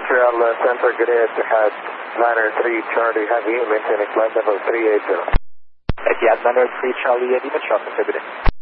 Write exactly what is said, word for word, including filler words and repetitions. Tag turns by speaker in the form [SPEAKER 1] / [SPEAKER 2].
[SPEAKER 1] Montreal uh, Center, good ahead to had niner three Charlie Heavy, maintaining flight level three eighty.
[SPEAKER 2] Etihad niner three Charlie Heavy, Montreal Center, good day.